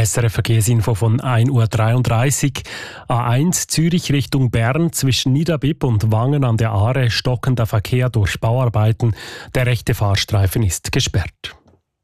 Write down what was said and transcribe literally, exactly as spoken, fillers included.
S R F Verkehrsinfo von ein Uhr dreiunddreißig. A eins Zürich Richtung Bern zwischen Niederbipp und Wangen an der Aare stockender Verkehr durch Bauarbeiten. Der rechte Fahrstreifen ist gesperrt.